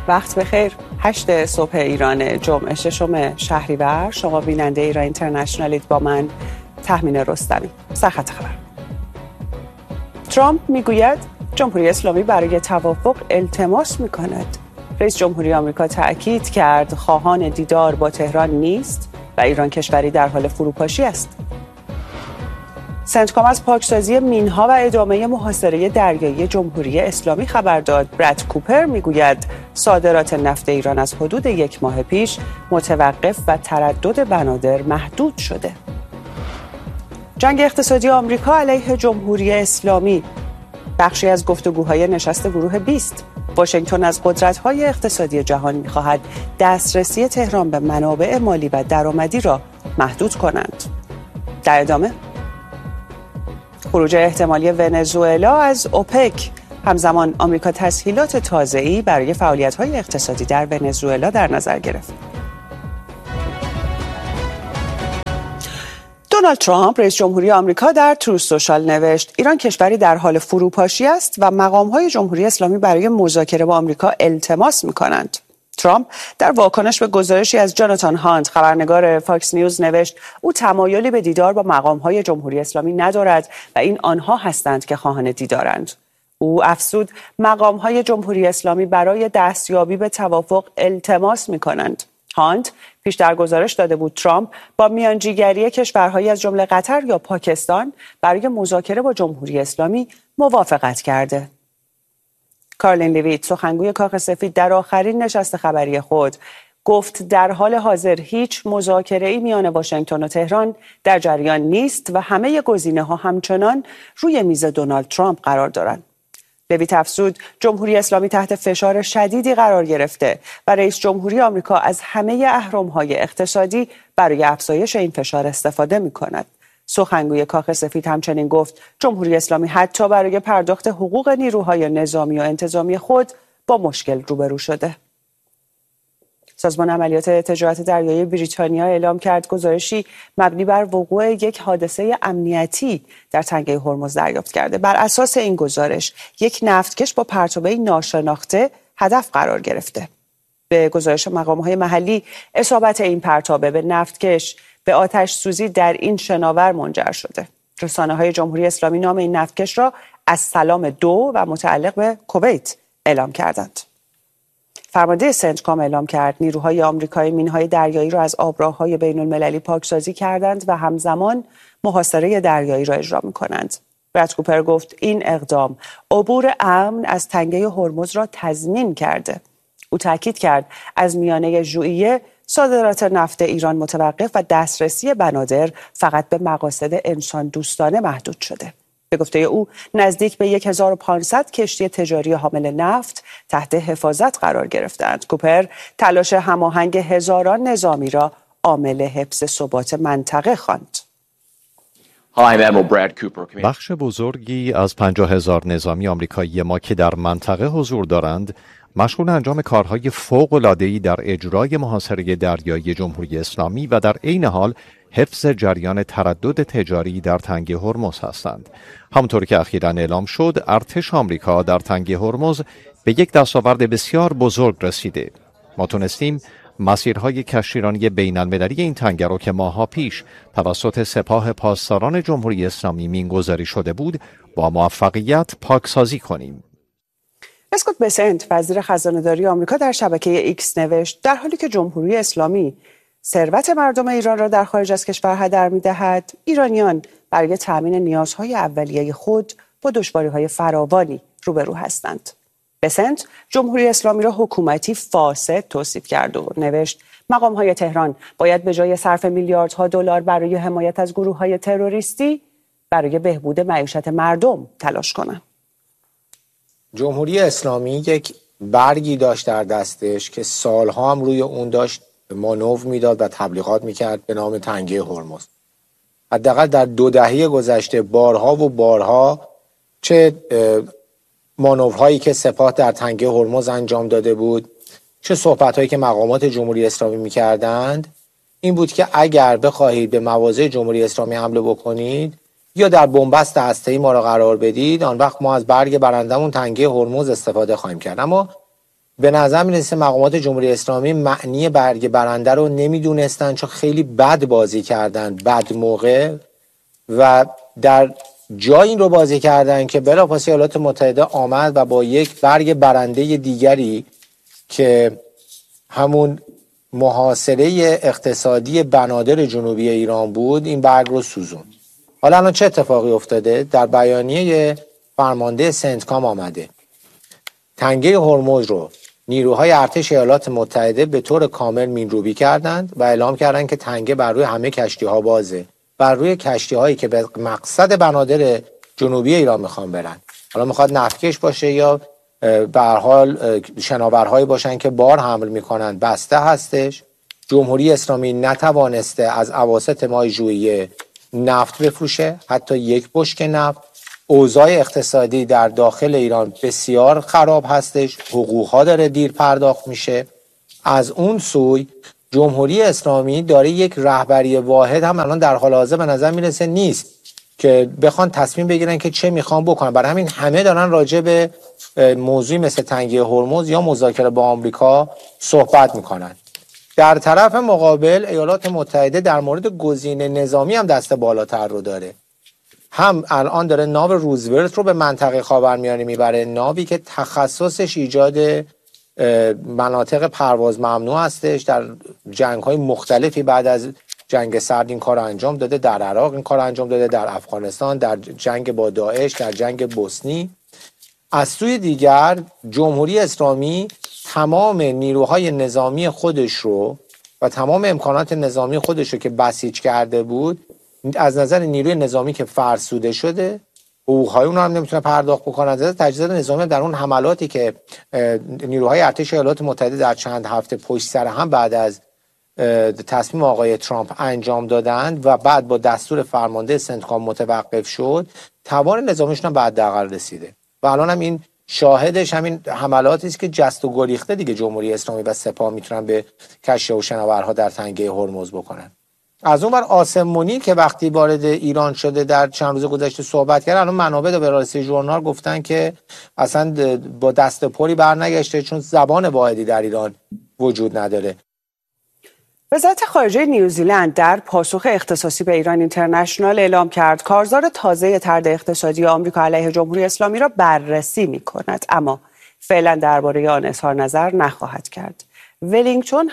وقت بخیر. 8 صبح ایران، جمعه 6 شهریور. شما بیننده ایران اینترنشنالید با من تهمین رستمی. سرخط خبر. ترامپ میگوید جمهوری اسلامی برای توافق التماس میکند. رئیس جمهوری آمریکا تأکید کرد خواهان دیدار با تهران نیست و ایران کشوری در حال فروپاشی است. سنتکام از پاکسازی مینها و ادامه محاصره دریایی جمهوری اسلامی خبر داد. براد کوپر میگوید صادرات نفت ایران از حدود 1 ماه پیش متوقف و تردد بنادر محدود شده. جنگ اقتصادی آمریکا علیه جمهوری اسلامی. بخشی از گفتگوهای نشست گروه 20. واشنگتن از قدرت‌های اقتصادی جهان می‌خواهد دسترسی تهران به منابع مالی و درآمدی را محدود کنند. در ادامه خروج احتمالی ونزوئلا از اوپک. همزمان آمریکا تسهیلات تازه‌ای برای فعالیت‌های اقتصادی در ونزوئلا در نظر گرفت. دونالد ترامپ رئیس جمهوری آمریکا در تروث سوشال نوشت ایران کشوری در حال فروپاشی است و مقام‌های جمهوری اسلامی برای مذاکره با آمریکا التماس می‌کنند. ترامپ در واکنش به گزارشی از جاناتان هانت خبرنگار فاکس نیوز نوشت او تمایلی به دیدار با مقام‌های جمهوری اسلامی ندارد و این آنها هستند که خواهان دیدارند. او افزود مقام‌های جمهوری اسلامی برای دستیابی به توافق التماس می‌کنند. هانت پیش در گزارش داده بود ترامپ با میانجیگری کشورهایی از جمله قطر یا پاکستان برای مذاکره با جمهوری اسلامی موافقت کرده. کارلین لیویت سخنگوی کاخ سفید در آخرین نشست خبری خود گفت در حال حاضر هیچ مذاکره‌ای میان واشنگتن و تهران در جریان نیست و همه گزینه‌ها همچنان روی میز دونالد ترامپ قرار دارند. لیویت افزود جمهوری اسلامی تحت فشار شدیدی قرار گرفته و رئیس جمهوری آمریکا از همه اهرم‌های اقتصادی برای افزایش این فشار استفاده می‌کند. سخنگوی کاخ سفید همچنین گفت جمهوری اسلامی حتی برای پرداخت حقوق نیروهای نظامی و انتظامی خود با مشکل روبرو شده. سازمان عملیات تجارت دریایی بریتانیا اعلام کرد گزارشی مبنی بر وقوع یک حادثه امنیتی در تنگه هرمز دریافت کرده. بر اساس این گزارش یک نفتکش با پرتابه ناشناخته هدف قرار گرفته. به گزارش مقام‌های محلی اصابت این پرتابه به نفتکش به آتش سوزی در این شناور منجر شده. رسانه‌های جمهوری اسلامی نام این نفتکش را از سلام 2 و متعلق به کویت اعلام کردند. فرمانده سنتکام اعلام کرد نیروهای آمریکایی مین‌های دریایی را از آبراه‌های بین‌المللی پاکسازی کردند و همزمان محاصره دریایی را اجرا می‌کنند. براد کوپر گفت این اقدام عبور امن از تنگه هرمز را تضمین کرده. او تاکید کرد از میانه ژوئیه صادرات نفت ایران متوقف و دسترسی بنادر فقط به مقاصد انسان دوستانه محدود شده. به گفته او نزدیک به 1500 کشتی تجاری حامل نفت تحت حفاظت قرار گرفتند. کوپر تلاش هماهنگ هزاران نظامی را عامل حفظ ثبات منطقه خواند. بخش بزرگی از 50,000 نظامی آمریکایی ما که در منطقه حضور دارند مشغول انجام کارهای فوق‌العاده‌ای در اجرای محاصره دریایی جمهوری اسلامی و در عین حال حفظ جریان تردد تجاری در تنگه هرمز هستند. همونطور که اخیراً اعلام شد، ارتش آمریکا در تنگه هرمز به یک دستاورد بسیار بزرگ رسیده. ما تونستیم مسیرهای کشتیرانی بین‌المللی این تنگه رو که ماه‌ها پیش توسط سپاه پاسداران جمهوری اسلامی مینگذاری شده بود، با موفقیت پاکسازی کنیم. اسکات بسنت وزیر خزانه‌داری آمریکا در شبکه ایکس نوشت در حالی که جمهوری اسلامی ثروت مردم ایران را در خارج از کشور هدر می‌دهد، ایرانیان برای تأمین نیازهای اولیه خود با دشواری‌های فراوانی روبرو هستند. بسنت جمهوری اسلامی را حکومتی فاسد توصیف کرد و نوشت مقام‌های تهران باید به جای صرف میلیاردها دلار برای حمایت از گروه‌های تروریستی برای بهبود معیشت مردم تلاش کنند. جمهوری اسلامی یک برگی داشت در دستش که سالها هم روی اون داشت مانور میداد و تبلیغات میکرد به نام تنگه هرمز. حداقل در 2 دهه گذشته بارها و بارها چه مانورهایی که سپاه در تنگه هرمز انجام داده بود، چه صحبتهایی که مقامات جمهوری اسلامی میکردند، این بود که اگر بخواهید به مواضع جمهوری اسلامی حمله بکنید یا در بنبست هسته‌ای ما را قرار بدید، آن وقت ما از برگ برندمون تنگه هرمز استفاده خواهیم کرد. اما به نظر میرسه مقامات جمهوری اسلامی معنی برگ برنده رو نمیدونستن، چون خیلی بد بازی کردن، بد موقع، و در جای این رو بازی کردن که بلافاصله ایالات متحده آمد و با یک برگ برنده دیگری که همون محاصره اقتصادی بنادر جنوبی ایران بود این برگ رو سوزون. حالا الان چه اتفاقی افتاده؟ در بیانیه فرمانده سنتکام آمده تنگه هرمز رو نیروهای ارتش ایالات متحده به طور کامل مینروبی کردند و اعلام کردند که تنگه بر روی همه کشتی ها بازه، بر روی کشتی هایی که به مقصد بنادر جنوبی ایران میخوان برن، حالا میخواد نفتکش باشه یا به هر حال شناورهایی باشن که بار حمل میکنن، بسته هستش. جمهوری اسلامی نتوانسته از اواسط ماه ژوئیه نفت بفروشه، حتی یک بشکه نفت. اوضاع اقتصادی در داخل ایران بسیار خراب هستش، حقوقها داره دیر پرداخت میشه. از اون سوی جمهوری اسلامی داره یک رهبری واحد هم الان در حال حاضر به نظر میرسه نیست که بخوان تصمیم بگیرن که چه میخوان بکنن. برای همین همه دارن راجع به موضوعی مثل تنگه هرمز یا مذاکره با آمریکا صحبت میکنن. در طرف مقابل ایالات متحده در مورد گزینه نظامی هم دست بالاتر رو داره. هم الان داره ناو روزولت رو به منطقه خاورمیانه میبره، ناوی که تخصصش ایجاد مناطق پرواز ممنوع هستش. در جنگ‌های مختلفی بعد از جنگ سرد این کار انجام داده، در عراق این کار انجام داده، در افغانستان، در جنگ با داعش، در جنگ بوسنی. از سوی دیگر جمهوری اسلامی تمام نیروهای نظامی خودش رو و تمام امکانات نظامی خودش رو که بسیج کرده بود، از نظر نیروی نظامی که فرسوده شده، حقوق‌های اون هم نمیتونه پرداخت بکنه. از نظر تجهیزات نظامی در اون حملاتی که نیروهای ارتش ایالات متحده در چند هفته پشت سر هم بعد از تصمیم آقای ترامپ انجام دادند و بعد با دستور فرمانده سنتکام متوقف شد، توان نظامیشون هم به حداقل رسیده و الان هم این شاهدش همین حملاتی است که جست و گریخته دیگه جمهوری اسلامی و سپاه میتونن به کشتی و شناورها در تنگه هرمز بکنن. از اون بر آسم منیر که وقتی وارد ایران شده در چند روز گذشته صحبت کرد، الان منابع به راستی ژورنال گفتن که اصلا با دست پری برنگشته چون زبان واحدی در ایران وجود نداره. وزارت خارجه نیوزیلند در پاسخ اختصاصی به ایران اینترنشنال اعلام کرد کارزار تازه طرد اقتصادی آمریکا علیه جمهوری اسلامی را بررسی می‌کند، اما فعلا درباره آن اظهار نظر نخواهد کرد. ولینگتون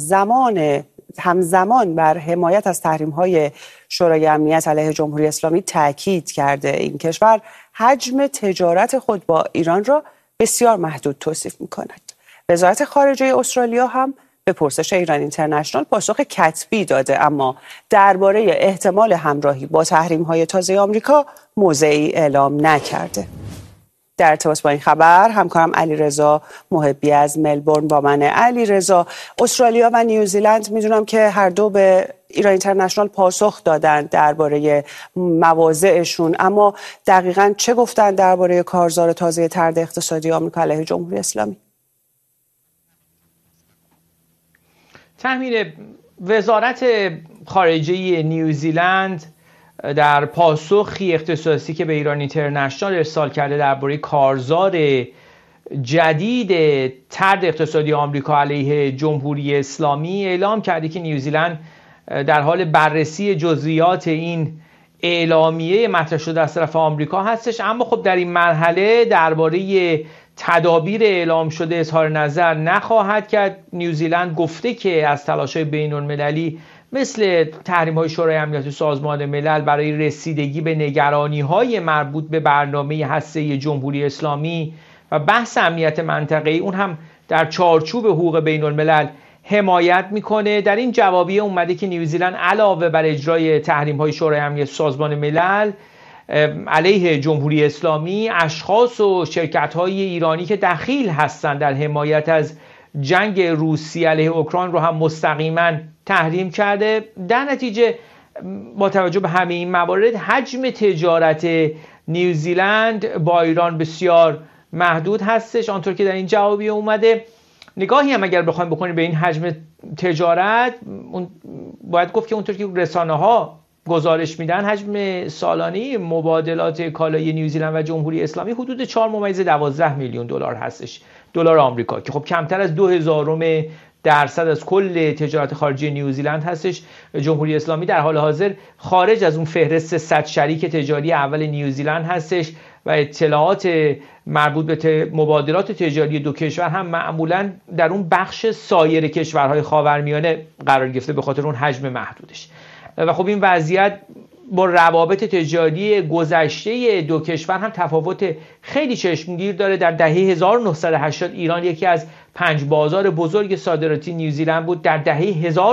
همزمان بر حمایت از تحریم‌های شورای امنیت علیه جمهوری اسلامی تاکید کرده. این کشور حجم تجارت خود با ایران را بسیار محدود توصیف می‌کند. وزارت خارجه استرالیا هم به پرسش ایران اینترنشنال پاسخ کتبی داده، اما درباره احتمال همراهی با تحریم‌های تازه آمریکا موضعی اعلام نکرده. در ارتباط با این خبر همکارم علیرضا محبی از ملبورن با منه. علیرضا، استرالیا و نیوزیلند میدونم که هر دو به ایران اینترنشنال پاسخ دادند درباره مواضعشون، اما دقیقاً چه گفتند درباره کارزار تازه طرد اقتصادی آمریکا علیه جمهوری اسلامی؟ تحمیل وزارت خارجه نیوزیلند در پاسخی اختصاصی که به ایران اینترنشنال ارسال کرده درباره کارزار جدید طرد اقتصادی آمریکا علیه جمهوری اسلامی اعلام کرده که نیوزیلند در حال بررسی جزئیات این اعلامیه مطرح شده از طرف آمریکا هستش، اما خب در این مرحله درباره تدابیر اعلام شده اظهار نظر نخواهد کرد. نیوزیلند گفته که از تلاش‌های بین‌المللی مثل تحریم‌های شورای امنیت سازمان ملل برای رسیدگی به نگرانی‌های مربوط به برنامه هسته‌ای جمهوری اسلامی و بحث امنیت منطقه‌ای اون هم در چارچوب حقوق بین‌الملل حمایت میکنه. در این جوابیه اومده که نیوزیلند علاوه بر اجرای تحریم‌های شورای امنیت سازمان ملل علیه جمهوری اسلامی، اشخاص و شرکت‌های ایرانی که دخیل هستند در حمایت از جنگ روسیه علیه اوکراین رو هم مستقیما تحریم کرده. در نتیجه با توجه به همه این موارد حجم تجارت نیوزیلند با ایران بسیار محدود هستش. آنطور که در این جوابیه اومده، نگاهی هم اگر بخوایم بکنیم به این حجم تجارت، باید گفت که اونطور که رسانه‌ها گزارش میدن حجم سالانه مبادلات کالای نیوزیلند و جمهوری اسلامی حدود 4.12 میلیون دلار هستش، دلار آمریکا، که خب کمتر از 0.02% از کل تجارت خارجی نیوزیلند هستش. جمهوری اسلامی در حال حاضر خارج از اون فهرست 100 شریک تجاری اول نیوزیلند هستش و اطلاعات مربوط به مبادلات تجاری دو کشور هم معمولاً در اون بخش سایر کشورهای خاورمیانه قرار گرفته به خاطر اون حجم محدودش. و خب این وضعیت با روابط تجاری گذشته دو کشور هم تفاوت خیلی چشمگیر داره. در دهه 1980 ایران یکی از 5 بازار بزرگ صادراتی نیوزیلند بود. در دهه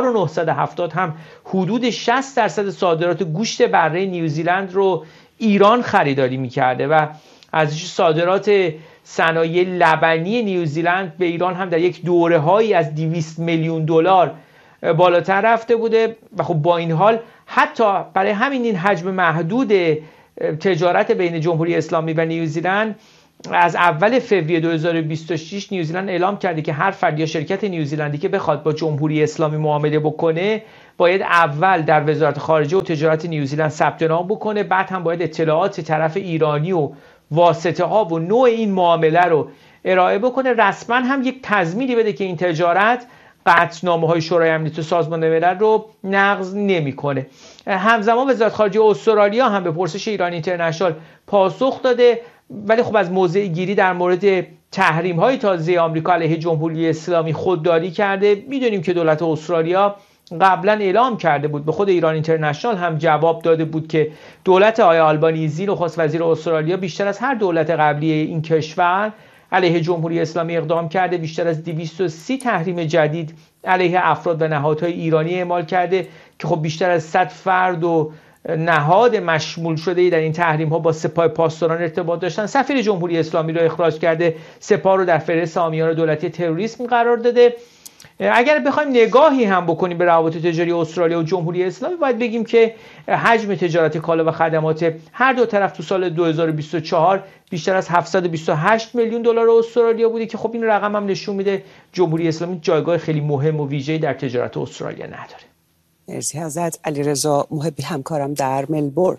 1970 هم حدود 60% صادرات گوشت بره نیوزیلند رو ایران خریداری می‌کرده و از صادرات صنایع لبنی نیوزیلند به ایران هم در یک دوره‌هایی از 200 میلیون دلار بالاتر رفته بوده. و خب با این حال حتی برای همین این حجم محدود تجارت بین جمهوری اسلامی و نیوزیلند، از اول فوریه 2026 نیوزیلند اعلام کرده که هر فرد یا شرکت نیوزیلندی که بخواد با جمهوری اسلامی معامله بکنه باید اول در وزارت خارجه و تجارت نیوزیلند ثبت نام بکنه، بعد هم باید اطلاعات طرف ایرانی و واسطه ها و نوع این معامله رو ارائه بکنه، رسما هم یک تضمینی بده که این تجارت قطعنامه‌های شورای امنیت و سازمان ملل رو نقض نمی‌کنه. همزمان وزارت خارجه استرالیا هم به پرسش ایران اینترنشنال پاسخ داده، ولی خب از موضع گیری در مورد تحریم‌های تازه آمریکا علیه جمهوری اسلامی خودداری کرده. می‌دونیم که دولت استرالیا قبلا اعلام کرده بود، به خود ایران اینترنشنال هم جواب داده بود که دولت آقای آلبانیزی نخست وزیر استرالیا بیشتر از هر دولت قبلی این کشور علیه جمهوری اسلامی اقدام کرده. بیشتر از 230 تحریم جدید علیه افراد و نهادهای ایرانی اعمال کرده که خب بیشتر از 100 فرد و نهاد مشمول شده در این تحریم ها با سپاه پاسداران ارتباط داشتن. سفیر جمهوری اسلامی رو اخراج کرده، سپاه رو در فهرست حامیان دولتی تروریسم قرار داده. اگر بخوایم نگاهی هم بکنیم به روابط تجاری استرالیا و جمهوری اسلامی، باید بگیم که حجم تجارت کالا و خدمات هر دو طرف تو سال 2024 بیشتر از 728 میلیون دلار استرالیا بوده که خب این رقم هم نشون میده جمهوری اسلامی جایگاه خیلی مهم و ویژه‌ای در تجارت استرالیا نداره. مرسی ازت علیرضا محبی، همکارم در ملبورن.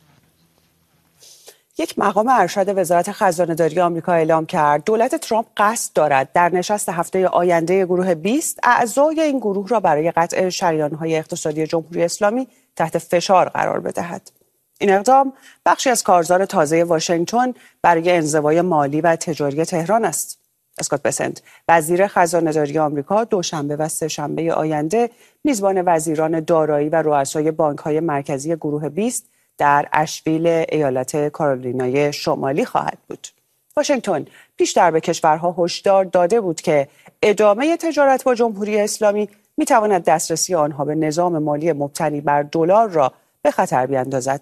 یک مقام ارشد وزارت خزانه‌داری آمریکا اعلام کرد دولت ترامپ قصد دارد در نشست هفته آینده گروه 20 اعضای این گروه را برای قطع شریان‌های اقتصادی جمهوری اسلامی تحت فشار قرار بدهد. این اقدام بخشی از کارزار تازه واشنگتن برای انزوای مالی و تجاری تهران است. اسکات بسنت، وزیر خزانه‌داری آمریکا، دوشنبه و سه‌شنبه آینده میزبان وزیران دارایی و رؤسای بانک‌های مرکزی گروه 20 در اشویل ایالت کارولینای شمالی خواهد بود. واشنگتن پیشتر به کشورها هشدار داده بود که ادامه تجارت با جمهوری اسلامی میتواند دسترسی آنها به نظام مالی مبتنی بر دلار را به خطر بیاندازد.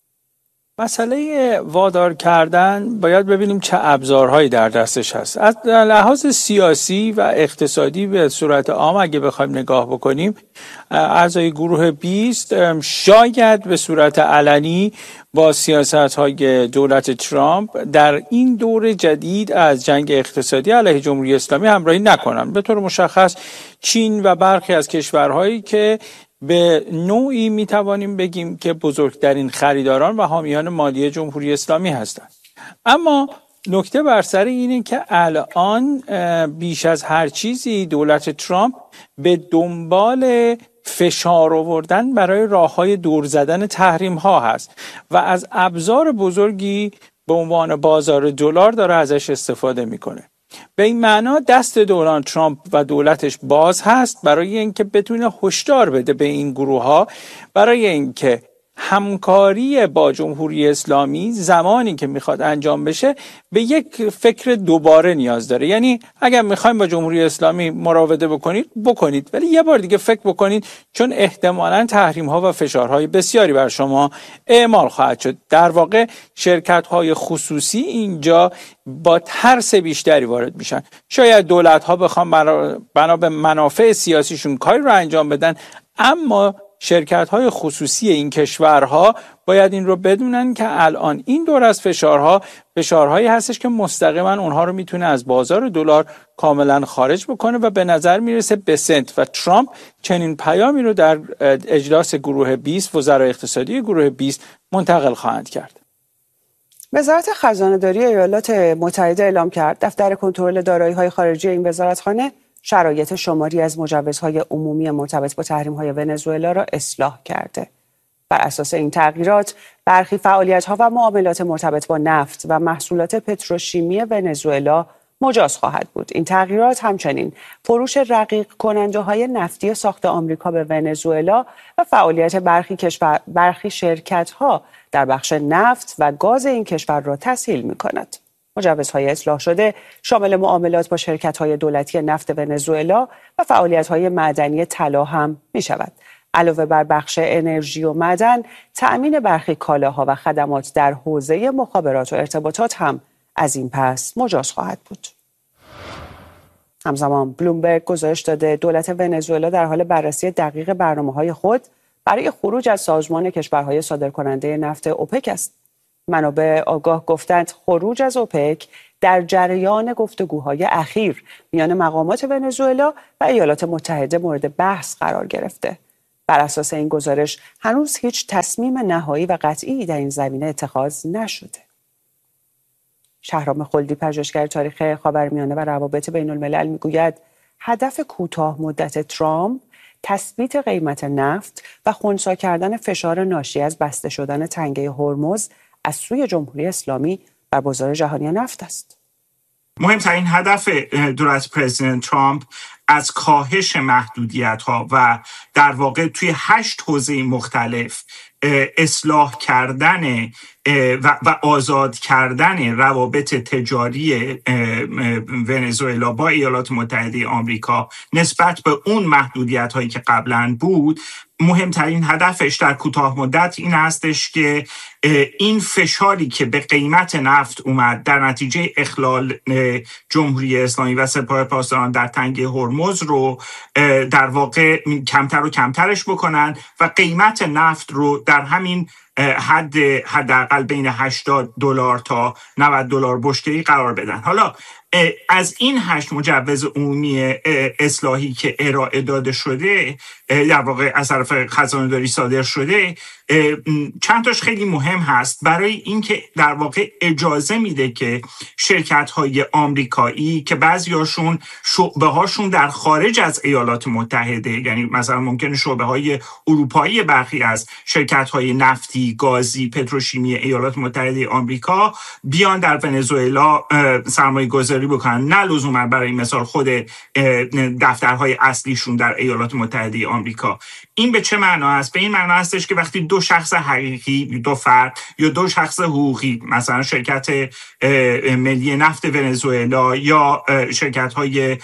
مسئله وادار کردن باید ببینیم چه ابزارهایی در دستش هست. از لحاظ سیاسی و اقتصادی به صورت عام اگه بخوایم نگاه بکنیم، اعضای گروه 20 شاید به صورت علنی با سیاست‌های دولت ترامپ در این دور جدید از جنگ اقتصادی علیه جمهوری اسلامی همراهی نکنند. به طور مشخص چین و برخی از کشورهایی که به نوعی میتوانیم بگیم که بزرگترین خریداران و حامیان مالی جمهوری اسلامی هستند. اما نکته بر سر اینه که الان بیش از هر چیزی دولت ترامپ به دنبال فشار آوردن برای راه‌های دور زدن تحریم ها هست و از ابزار بزرگی به عنوان بازار دلار داره ازش استفاده میکنه. به این معنا دست دوران ترامپ و دولتش باز هست برای اینکه بتونه هشدار بده به این گروه ها، برای اینکه همکاری با جمهوری اسلامی زمانی که میخواد انجام بشه به یک فکر دوباره نیاز داره. یعنی اگر میخوایم با جمهوری اسلامی مراوده بکنید ولی یه بار دیگه فکر بکنید، چون احتمالاً تحریم ها و فشارهای بسیاری بر شما اعمال خواهد شد. در واقع شرکت های خصوصی اینجا با ترس بیشتری وارد میشن. شاید دولت ها بخوان بنا به منافع سیاسیشون کاری رو انجام بدن، اما شرکت‌های خصوصی این کشورها باید این رو بدونن که الان این دور از فشارهایی هستش که مستقیما اونها رو میتونه از بازار دلار کاملا خارج بکنه و به نظر میرسه بسنت و ترامپ چنین پیامی رو در اجلاس گروه 20 وزرای اقتصادی گروه 20 منتقل خواهند کرد. وزارت خزانه‌داری ایالات متحده اعلام کرد دفتر کنترل دارایی‌های خارجی این وزارتخانه شرایط شماری از مجوزهای عمومی مرتبط با تحریم‌های ونزوئلا را اصلاح کرده. بر اساس این تغییرات برخی فعالیت‌ها و معاملات مرتبط با نفت و محصولات پتروشیمی ونزوئلا مجاز خواهد بود. این تغییرات همچنین فروش رقیق کننده‌های نفتی ساخت آمریکا به ونزوئلا و فعالیت برخی شرکت‌ها در بخش نفت و گاز این کشور را تسهیل می‌کند. مجوزهای اصلاح شده شامل معاملات با شرکت‌های دولتی نفت ونزوئلا و فعالیت‌های معدنی طلا هم می‌شود. علاوه بر بخش انرژی و معدن، تأمین برخی کالاها و خدمات در حوزه مخابرات و ارتباطات هم از این پس مجاز خواهد بود. همزمان بلومبرگ گزارش داده دولت ونزوئلا در حال بررسی دقیق برنامه‌های خود برای خروج از سازمان کشورهای صادرکننده نفت اوپک است. منابع آگاه گفتند خروج از اوپک در جریان گفتگوهای اخیر میان مقامات ونزوئلا و ایالات متحده مورد بحث قرار گرفته. بر اساس این گزارش هنوز هیچ تصمیم نهایی و قطعی در این زمینه اتخاذ نشده. شهرام خلدی پژوهشگر تاریخ خاورمیانه و روابط بین الملل میگوید هدف کوتاه مدت ترامپ تثبیت قیمت نفت و خنثی کردن فشار ناشی از بسته شدن تنگه هرمز از سوی جمهوری اسلامی بر بازار جهانی نفت است. مهمترین هدف دولت پرزیدنت ترامپ از کاهش محدودیت‌ها و در واقع توی 8 حوزه مختلف اصلاح کردن و آزاد کردن روابط تجاری ونزوئلا با ایالات متحده آمریکا نسبت به اون محدودیت‌هایی که قبلا بود، مهمترین هدفش در کوتاه مدت این هستش که این فشاری که به قیمت نفت اومد در نتیجه اخلال جمهوری اسلامی و سپاه پاسداران در تنگه هرمز رو در واقع کمتر و کمترش بکنن و قیمت نفت رو در همین حداقل بین $80 تا $90 بشکه‌ای قرار بدن. حالا از این 8 مجوز عمومی اصلاحی که ارائه داده شده، در واقع از طرف خزانه‌داری صادر شده، چند تاش خیلی مهم هست برای اینکه در واقع اجازه میده که شرکت‌های آمریکایی که بعضیاشون شعبه‌هاشون در خارج از ایالات متحده، یعنی مثلا ممکنه شعبه‌های اروپایی برخی از شرکت‌های نفتی، گازی، پتروشیمی ایالات متحده آمریکا بیان در ونزوئلا سرمایه‌گذاری بکنن، نه لزوما برای مثال خود دفترهای اصلیشون در ایالات متحده آمریکا. این به چه معنا است؟ به این معنا هستش که وقتی دو شخص حقیقی، دو فرد یا دو شخص حقوقی، مثلا شرکت ملی نفت ونزوئلا یا شرکت‌های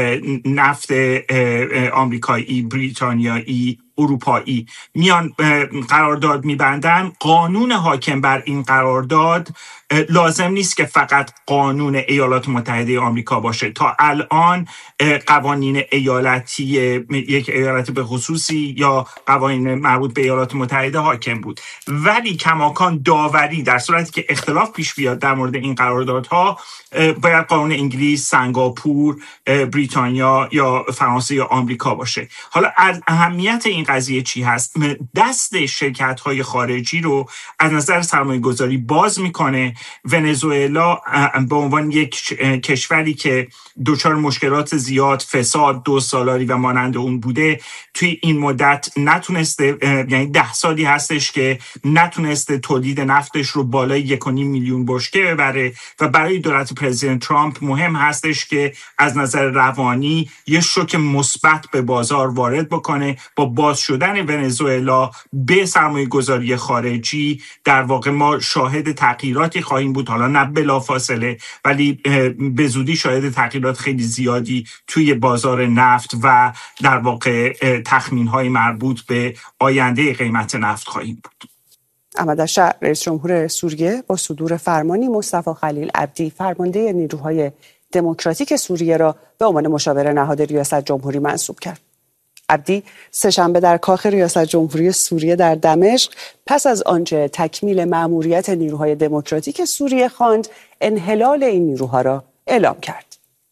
نفت آمریکایی، بریتانیایی، اروپایی میان قرارداد میبندن، قانون حاکم بر این قرارداد لازم نیست که فقط قانون ایالات متحده آمریکا باشه. تا الان قوانین ایالتی یک ایالت به خصوصی یا قوانین مربوط به ایالات متحده حاکم بود، ولی کماکان داوری در صورتی که اختلاف پیش بیاد در مورد این قراردادها باید قانون انگلیس، سنگاپور، بریتانیا یا فرانسه یا آمریکا باشه. حالا از اهمیت این قضیه چی هست؟ دست شرکت‌های خارجی رو از نظر سرمایه‌گذاری باز میکنه. ونزوئلا به عنوان یک کشوری که دچار مشکلات زیاد، فساد، دزدسالاری و مانند اون بوده، توی این مدت نتونسته، یعنی 10 سالی هستش که نتونسته تولید نفتش رو بالای 1.5 میلیون بشکه ببره و برای دولت پرزیدنت ترامپ مهم هستش که از نظر روانی یه شوک مثبت به بازار وارد بکنه. با باز شدن ونزوئلا به سرمایه گذاری خارجی در واقع ما شاهد تغییراتی خواهیم بود، حالا نه بلافاصله ولی به زودی شاهد تغییرات خیلی زیادی توی بازار نفت و در واقع تخمین‌های مربوط به آینده قیمت نفت خواهیم بود. احمد الشیخ رئیس جمهور سوریه با صدور فرمانی مصطفی خلیل عبدی فرمانده نیروهای دموکراتیک سوریه را به عنوان مشاور نهاد ریاست جمهوری منصوب کرد. عبدی سه‌شنبه در کاخ ریاست جمهوری سوریه در دمشق پس از آنچه تکمیل مأموریت نیروهای دموکراتیک سوریه خواند، انحلال این نیروها را اعلام کرد.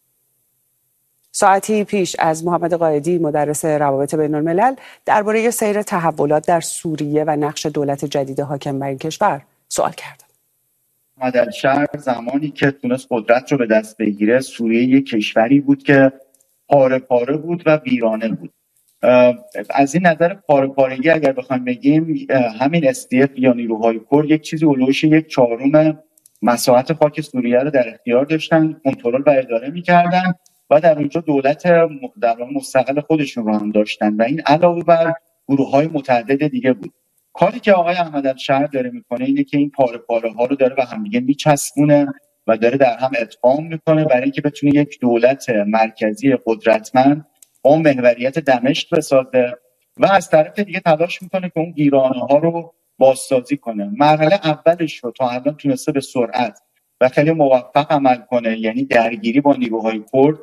ساعتی پیش از محمد قائدی مدرس روابط بین الملل درباره سیر تحولات در سوریه و نقش دولت جدید حاکم بر این کشور سوال کردم. احمدالشهر زمانی که تونست قدرت رو به دست بگیره، سوریه یک کشوری بود که پاره پاره بود و ویرانه بود. از این نظر پاره پارگی اگر بخوایم بگیم، همین SDF یا نیروهای کرد یک چیزی اولوش 1/4 مساحت خاک سوریه رو در اختیار داشتن، کنترل و اداره می‌کردن و در اونجا دولت در مستقل خودشون رو هم داشتن و این علاوه بر گروه‌های متعدد دیگه بود. کاری که آقای احمدالشهر داره میکنه اینه که این پاره پاره ها رو داره به هم دیگه میچسبونه و داره در هم ادغام میکنه برای اینکه بتونه یک دولت مرکزی قدرتمند با محوریت دمشق بسازه و از طرف دیگه تلاش میکنه که اون ویرانه ها رو بازسازی کنه. مرحله اولش رو تا الان تونسته به سرعت و خیلی موفق عمل کنه، یعنی درگیری با نیروهای کرد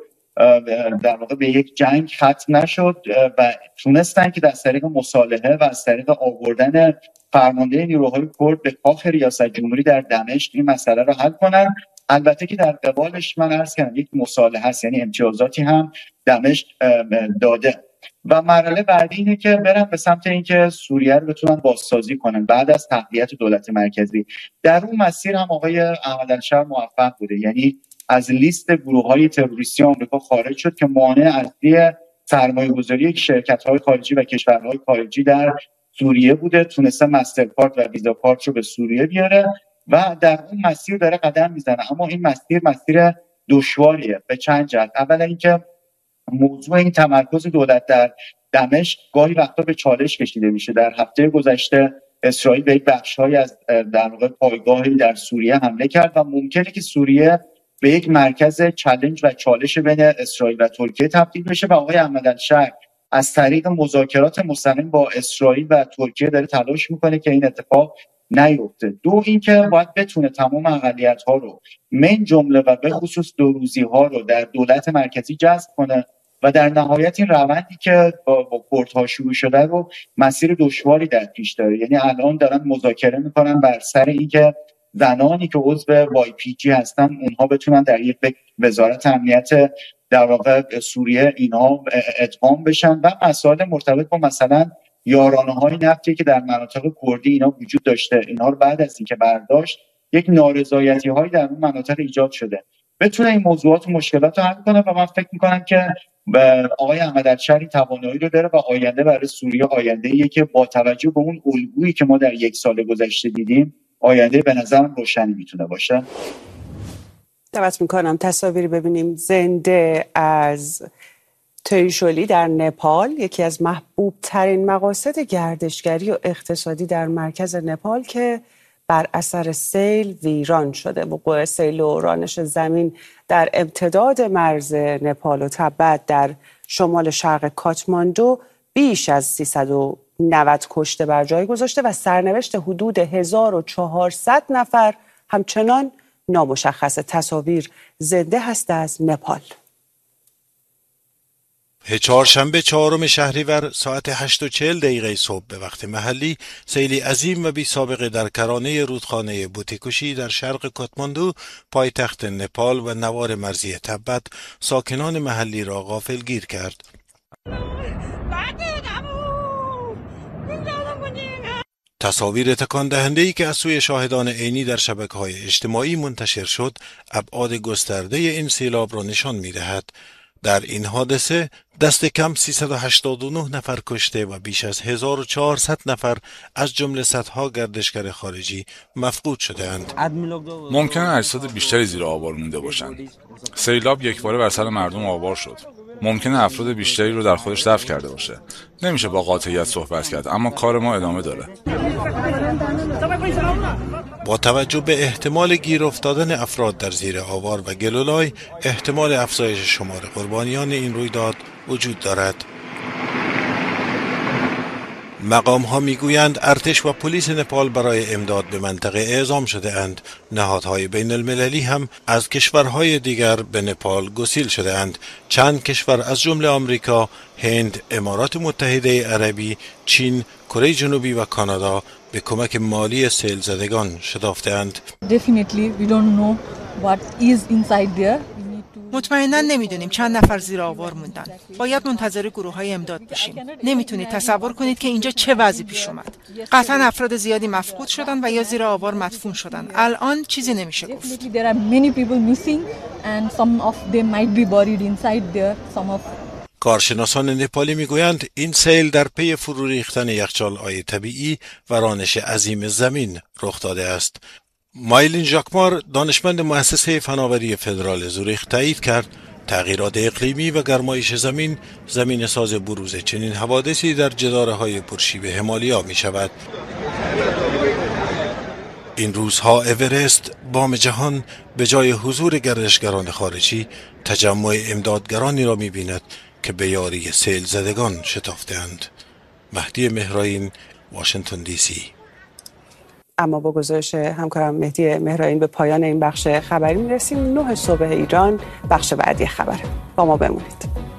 در واقع به یک جنگ ختم نشد و تونستن که از طریق مصالحه و از طریق آوردن فرمانده نیروهای کرد به کاخ ریاست جمهوری در دمشق این مسئله رو حل کنن. البته که در قبالش من عرض کردم یک مصالحه است، یعنی امتیازاتی هم دمشق داده و مرحله بعدی اینه که برن به سمت اینکه سوریه رو بتونن بازسازی کنن بعد از تقویت دولت مرکزی. در اون مسیر هم آقای احمدالشهر موفق بوده، یعنی از لیست گروه‌های تروریستی آمریکا خارج شد که مانع اصلی سرمایه‌گذاری شرکت‌های خارجی و کشورهای خارجی در سوریه بوده. تونسته مسترکارد و ویزا کارت رو به سوریه بیاره و در اون مسیر داره قدم میزنه. اما این مسیر دشواریه به چند جهت. اولا اینکه موضوع این تمرکز دولت در دمشق گاهی وقتا به چالش کشیده میشه. در هفته گذشته اسرائیل به یک بخش‌هایی از در واقع پایگاهی در سوریه حمله کرد و ممکنه که سوریه به یک مرکز چالش و چالش بین اسرائیل و ترکیه تبدیل بشه و آقای احمدالشهر از طریق مذاکرات مستقیم با اسرائیل و ترکیه داره تلاش میکنه که این اتفاق نیفته. دو اینکه باید بتونه تمام اقلیت‌ها رو من جمله و به خصوص دوروزی‌ها رو در دولت مرکزی جذب کنه و در نهایت این روندی که با کردها شروع شده رو مسیر دشواری در پیش داره. یعنی الان دارن مذاکره میکنن بر سر اینکه زنانی که عضو YPG هستن اونها بتونن در یک وزارت امنیت در واقع سوریه اینها ادغام بشن و مسائل مرتبط با مثلا یارانه‌های نفتی که در مناطق کردی اینا وجود داشته، اینها رو بعد از اینکه برداشت یک نارضایتی‌هایی در اون مناطق ایجاد شده بتونه این موضوعات و مشکلات رو حل کنه و من فکر می‌کنم که آقای احمدالشهر توانایی رو داره و آینده برای سوریه آینده‌ایه که با توجه به اون الگویی که ما در یک سال گذشته دیدیم آینده به نظرم روشنی میتونه باشه. دعوت میکنم تصاویری ببینیم زنده از تریشولی در نپال، یکی از محبوب ترین مقاصد گردشگری و اقتصادی در مرکز نپال که بر اثر سیل ویران شده. وقوع سیل و رانش زمین در امتداد مرز نپال و تبت در شمال شرق کاتماندو بیش از 390 کشته بر جای گذاشته و سرنوشت حدود 1400 نفر همچنان نامشخص. تصاویر زنده هست از نپال. چهارشنبه 4 شهریور ساعت 8:40 صبح به وقت محلی سیلی عظیم و بی سابقه در کرانه رودخانه بوتیکوشی در شرق کاتماندو پایتخت نپال و نوار مرزی تبت ساکنان محلی را غافلگیر کرد. تصاویر تکان دهنده‌ای که از سوی شاهدان عینی در شبکه‌های اجتماعی منتشر شد ابعاد گسترده این سیلاب را نشان می‌دهد. در این حادثه دست کم 389 نفر کشته و بیش از 1400 نفر از جمله صدها گردشگر خارجی مفقود شده‌اند. ممکنه اجساد بیشتری زیر آوار مونده باشند. سیلاب یکباره بر سر مردم آوار شد. ممکنه افراد بیشتری رو در خودش دفن کرده باشه. نمیشه با قاطعیت صحبت کرد، اما کار ما ادامه داره. با توجه به احتمال گیر افتادن افراد در زیر آوار و گلولای، احتمال افزایش شمار قربانیان این رویداد وجود دارد. مقام ها میگویند ارتش و پلیس نپال برای امداد به منطقه اعزام شده اند. نهادهای بین المللی هم از کشورهای دیگر به نپال گسیل شده اند. چند کشور از جمله آمریکا، هند، امارات متحده عربی، چین، کره جنوبی و کانادا به کمک مالی سیل زدگان شتافته اند. مطمئنا نمیدونیم چند نفر زیر آوار موندن. باید منتظر گروه‌های امداد باشیم. نمیتونید تصور کنید که اینجا چه وضعی پیش اومد. قطعا افراد زیادی مفقود شدن و یا زیر آوار مدفون شدن. الان چیزی نمیشه گفت. کارشناسان نپالی میگویند این سیل در پی فرو ریختن یخچال‌های طبیعی و رانش عظیم زمین رخ داده است. مایلین ژاکمار، دانشمند مؤسسه فناوری فدرال زوریخ، تایید کرد تغییرات اقلیمی و گرمایش زمین زمین ساز بروز چنین حوادثی در جداره‌های پرشیب همالیا می شود. این روزها اورست، بام جهان، به جای حضور گردشگران خارجی تجمع امدادگرانی را می بیند که به یاری سیل زدگان شتافته‌اند. مهدی مهرائین، واشنگتن دی سی. اما با گزارش همکارم مهدی مهرائین به پایان این بخش خبری میرسیم. 9 صبح ایران بخش بعدی خبر. با ما بمونید.